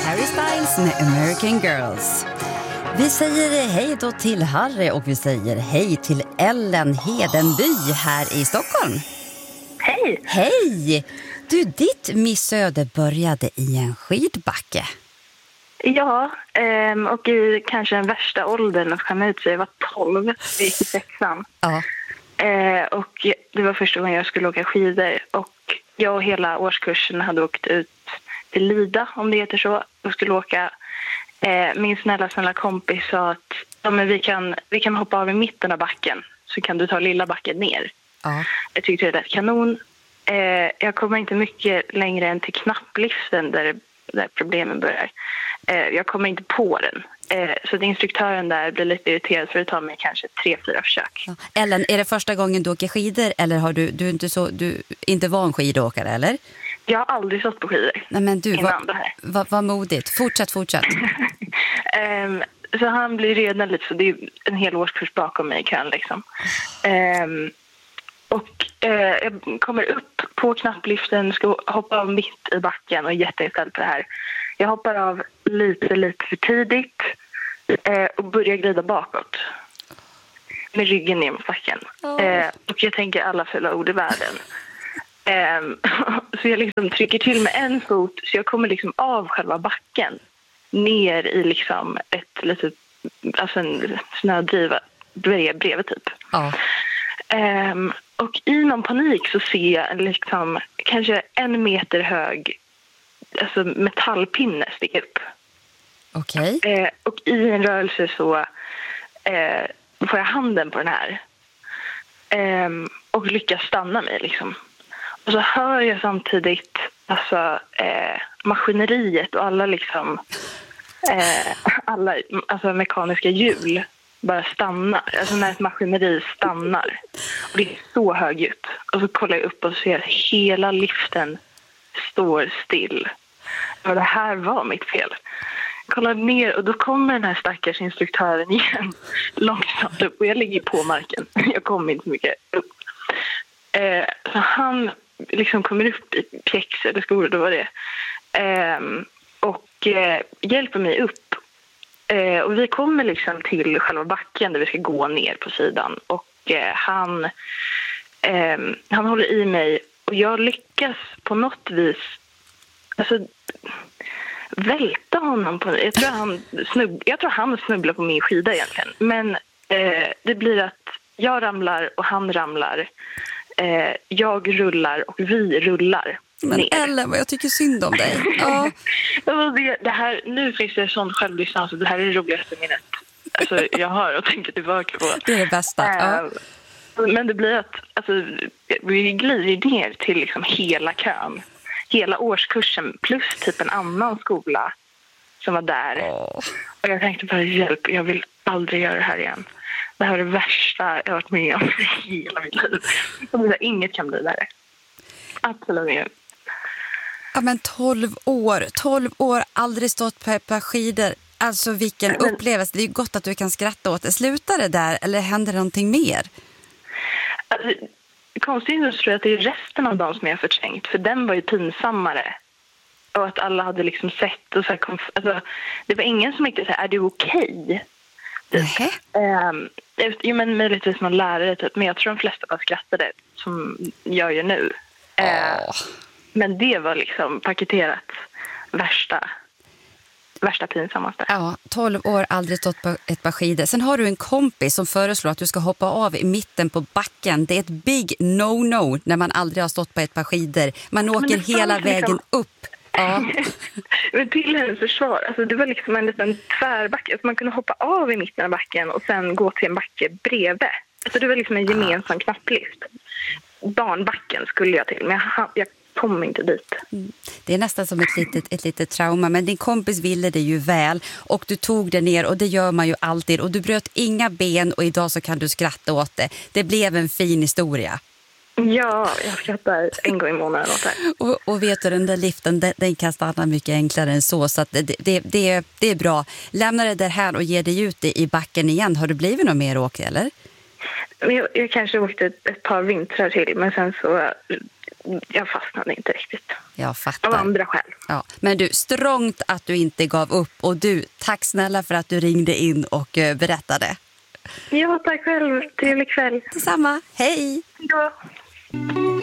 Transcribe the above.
Harry Styles med American Girls. Vi säger hej då till Harry och vi säger hej till Ellen Hedenby här i Stockholm. Hej! Hej! Du, ditt missöde började i en skidbacke. Ja, och i kanske den värsta åldern att skämma ut sig. Jag var 12, jag gick i 6:an. Ja. Och det var första gången jag skulle åka skidor. Och jag och hela årskursen hade åkt ut till Lida, om det heter så, och skulle åka. Min snälla kompis sa att ja, men vi kan hoppa av i mitten av backen, så kan du ta lilla backen ner. Ja. Jag tyckte det lät kanon. Jag kommer inte mycket längre än till knappliften där problemen börjar. Jag kommer inte på den. Så instruktören där blir lite irriterad för det tar mig kanske 3-4 försök. Ja. Ellen, är det första gången du åker skidor eller har du är inte van skidåkare, eller? Jag har aldrig stått på skidor. Nej, men du, vad modigt. Fortsätt. Så han blir redan lite, så det är en hel årskurs bakom mig i kön liksom. Jag kommer upp på knappliften, ska hoppa av mitt i backen och är jätteinställd på det här. Jag hoppar av lite för tidigt och börjar glida bakåt med ryggen ner mot backen. Och jag tänker alla fulla ord i världen. Så jag liksom trycker till med en fot, så jag kommer liksom av själva backen ner i liksom ett litet, alltså en snödriva bredvid typ. Ja. Och i någon panik så ser jag en liksom kanske 1 meter hög, alltså metallpinne sticka upp. Okej. Och i en rörelse så får jag handen på den här och lyckas stanna mig liksom. Och så hör jag samtidigt alltså maskineriet och alla liksom alla alltså mekaniska hjul bara stannar. Alltså när ett maskineri stannar. Och det är så högljutt. Och så kollar jag upp och ser att hela liften står still. Och det här var mitt fel. Jag kollar ner och då kommer den här stackars instruktören igen. Långsamt upp och jag ligger på marken. Jag kommer inte så mycket upp. Så han liksom kommer upp i pjäx eller skor, då var det. Och hjälper mig upp. Och vi kommer liksom till själva backen där vi ska gå ner på sidan. Och han håller i mig och jag lyckas på något vis alltså välta honom på. Jag tror han snubblar på min skida egentligen. Men det blir att jag ramlar och han ramlar. Jag rullar och vi rullar. Men ner. Ellen, vad jag tycker synd om dig. Ja. Det här, nu finns det sån självdistans. Det här är det roligaste minnet alltså, jag har och tänker tillbaka på. Det är det bästa. Ja. Men det blir att alltså, vi glider ner till liksom hela kön. Hela årskursen plus typ en annan skola som var där. Och jag tänkte bara, hjälp, jag vill aldrig göra det här igen. Det här är det värsta jag varit med om i hela mitt liv. Och inget kan bli värre. Absolut inget. Ja, men 12 år, aldrig stått på ett par skidor. Alltså vilken upplevelse. Det är ju gott att du kan skratta åt det. Slutar det där eller händer det någonting mer? Alltså, konstigt så tror jag att det är resten av dem som jag har förträngt. För den var ju pinsammare. Och att alla hade liksom sett. Och så här, alltså, det var ingen som inte sa, är du okej? Jo, men möjligtvis någon lärare typ. Men jag tror de flesta bara skrattade som jag gör nu. Men det var liksom paketerat värsta pinsammaste. Ja, 12 år, aldrig stått på ett par skidor. Sen har du en kompis som föreslår att du ska hoppa av i mitten på backen. Det är ett big no-no när man aldrig har stått på ett par skidor. Man åker hela vägen upp. Ja. Men till hennes försvar, alltså det var liksom en liten tvärbacke. Alltså man kunde hoppa av i mitten av backen och sen gå till en backe bredvid. Alltså det var liksom en gemensam knapplift. Barnbacken skulle jag till, men jag kom inte dit. Det är nästan som ett litet trauma, men din kompis ville det ju väl och du tog det ner och det gör man ju alltid och du bröt inga ben och idag så kan du skratta åt det. Det blev en fin historia. Ja, jag skrattar en gång i månaden åt det. Och vet du, den där liften, den kan stanna mycket enklare än så att det är bra. Lämna det där här och ge dig ut i backen igen. Har du blivit någon mer åk eller? Jag kanske åkte ett par vintrar till, men sen så jag fastnade inte riktigt. Jag fattar. Av andra skäl. Ja. Men du, strångt att du inte gav upp. Och du, tack snälla för att du ringde in och berättade. Ja, tack själv. Trevlig kväll. Detsamma. Hej! Ja.